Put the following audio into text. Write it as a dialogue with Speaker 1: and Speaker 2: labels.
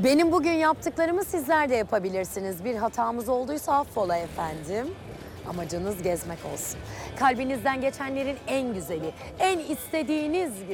Speaker 1: Benim bugün yaptıklarımı sizler de yapabilirsiniz. Bir hatamız olduysa affola efendim. Amacınız gezmek olsun. Kalbinizden geçenlerin en güzeli, en istediğiniz gibi